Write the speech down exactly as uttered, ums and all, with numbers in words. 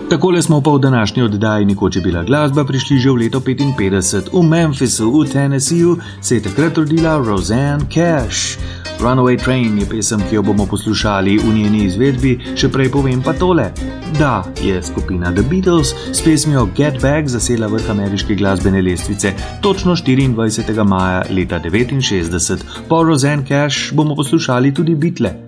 Takole smo pa v današnji oddaji Nekoč je bila glasba prišli že v leto petinpetdeset. V Memphisu, v Tennesseeju, se je takrat rodila Rosanne Cash. Runaway Train je pesem, ki jo bomo poslušali v njeni izvedbi, še prej povem pa tole. Da, je skupina The Beatles s pesmijo Get Back zasela vrh ameriške glasbene lestvice točno štiriindvajsetega maja leta devetinšestdeset. Po Rosanne Cash bomo poslušali tudi Beatle.